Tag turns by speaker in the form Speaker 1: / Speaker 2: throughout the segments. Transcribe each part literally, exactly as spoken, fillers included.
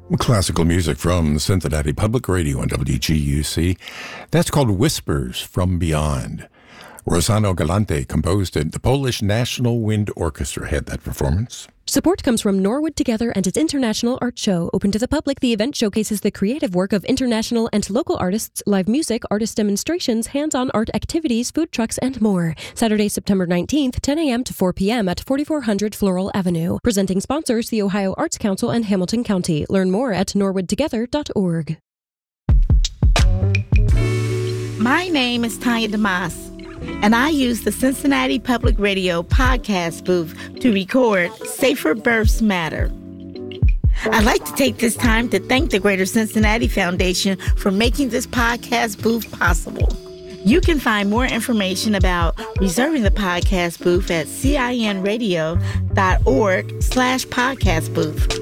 Speaker 1: Classical music from Cincinnati Public Radio and W G U C. That's called Whispers from Beyond. Rossano Galante composed it. The Polish National Wind Orchestra had that performance.
Speaker 2: Support comes from Norwood Together and its International Art Show. Open to the public, the event showcases the creative work of international and local artists, live music, artist demonstrations, hands-on art activities, food trucks, and more. Saturday, September nineteenth, ten a.m. to four p.m. at forty-four hundred Floral Avenue. Presenting sponsors, the Ohio Arts Council and Hamilton County. Learn more at norwood together dot org.
Speaker 3: My name is Tanya DeMoss, and I use the Cincinnati Public Radio podcast booth to record Safer Births Matter. I'd like to take this time to thank the Greater Cincinnati Foundation for making this podcast booth possible. You can find more information about reserving the podcast booth at cinradio dot org slash podcast booth.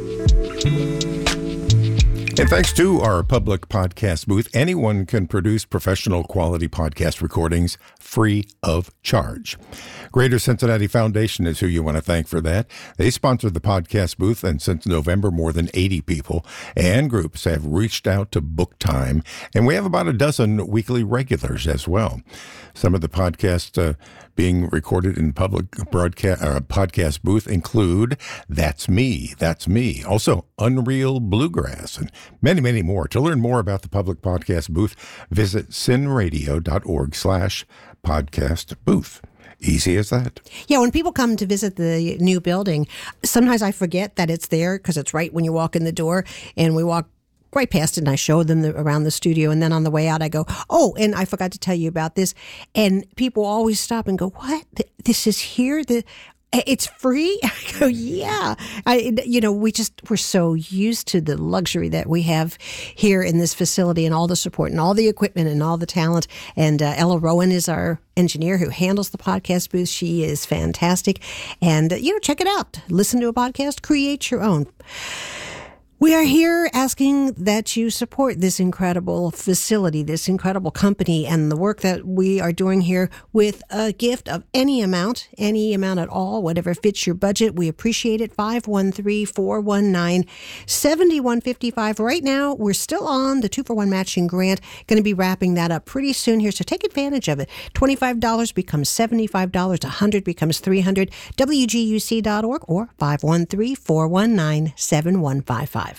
Speaker 1: And thanks to our public podcast booth, anyone can produce professional quality podcast recordings free of charge. Greater Cincinnati Foundation is who you want to thank for that. They sponsor the podcast booth, and since November, more than eighty people and groups have reached out to book time, and we have about a dozen weekly regulars as well. Some of the podcasts uh, being recorded in public broadcast uh, podcast booth include That's Me, That's Me, also Unreal Bluegrass, and many, many more. To learn more about the public podcast booth, visit cinradio dot org slash podcast booth. Easy as that.
Speaker 4: Yeah, when people come to visit the new building, sometimes I forget that it's there because it's right when you walk in the door, and we walk right past it, and I show them the, around the studio, and then on the way out I go, oh, and I forgot to tell you about this. And people always stop and go, what? This is here? The It's free? I go, yeah. I, you know, we just, we're so used to the luxury that we have here in this facility, and all the support and all the equipment and all the talent. And uh, Ella Rowan is our engineer who handles the podcast booth. She is fantastic. And, uh, you know, check it out. Listen to a podcast, create your own. We are here asking that you support this incredible facility, this incredible company, and the work that we are doing here with a gift of any amount, any amount at all, whatever fits your budget. We appreciate it. five one three, four one nine, seven one five five. Right now, we're still on the two for one matching grant. Going to be wrapping that up pretty soon here, so take advantage of it. twenty-five dollars becomes seventy-five dollars, one hundred dollars becomes three hundred dollars. W G U C dot org or five one three, four one nine, seven one five five.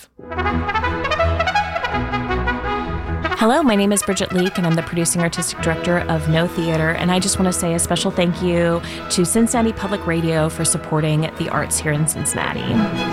Speaker 5: Hello, my name is Bridget Leak, and I'm the producing artistic director of No Theater, and I just want to say a special thank you to Cincinnati Public Radio for supporting the arts here in Cincinnati.